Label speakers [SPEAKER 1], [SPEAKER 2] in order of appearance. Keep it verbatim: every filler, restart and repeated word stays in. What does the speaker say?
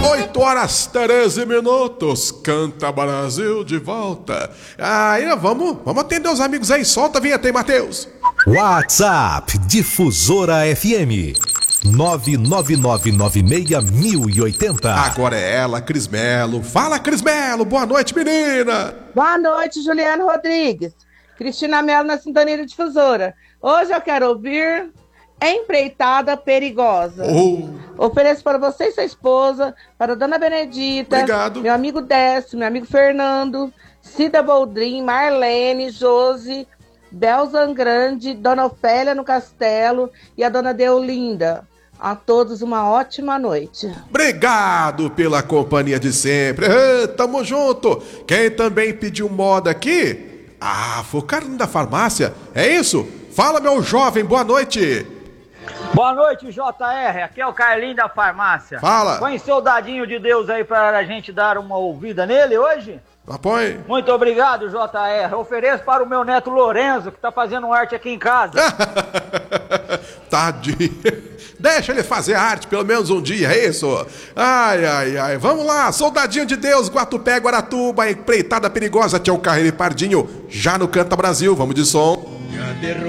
[SPEAKER 1] oito horas treze minutos, Canta Brasil de volta. Aí vamos, vamos atender os amigos aí, solta a vinheta aí, Matheus.
[SPEAKER 2] WhatsApp Difusora F M nove nove nove nove seis mil e oitenta.
[SPEAKER 1] Agora é ela, Cris Melo. Fala, Cris Melo, boa noite, menina.
[SPEAKER 3] Boa noite, Juliano Rodrigues. Cristina Melo na Sintonia da Difusora. Hoje eu quero ouvir Empreitada Perigosa.
[SPEAKER 1] Oh.
[SPEAKER 3] Ofereço para você e sua esposa, para a Dona Benedita,
[SPEAKER 1] Obrigado.
[SPEAKER 3] meu amigo Décio, meu amigo Fernando, Cida Boldrin, Marlene, Josi, Belzan Grande, Dona Ofélia no Castelo e a Dona Deolinda. A todos uma ótima noite.
[SPEAKER 1] Obrigado pela companhia de sempre. Ê, tamo junto. Quem também pediu moda aqui? Ah, foi o Carlinho da farmácia. É isso? Fala, meu jovem, boa noite.
[SPEAKER 4] Boa noite, J R. Aqui é o Carlinho da farmácia.
[SPEAKER 1] Fala.
[SPEAKER 4] Põe soldadinho de Deus aí para a gente dar uma ouvida nele hoje.
[SPEAKER 1] Apoie.
[SPEAKER 4] Muito obrigado, J R. Ofereço para o meu neto Lorenzo, que tá fazendo arte aqui em casa.
[SPEAKER 1] Tadinho. Deixa ele fazer arte pelo menos um dia, é isso? Ai, ai, ai. Vamos lá, soldadinho de Deus, Guatupé, Guaratuba, Empreitada Perigosa, Tchau Carreiro e Pardinho, já no Canta Brasil. Vamos de som.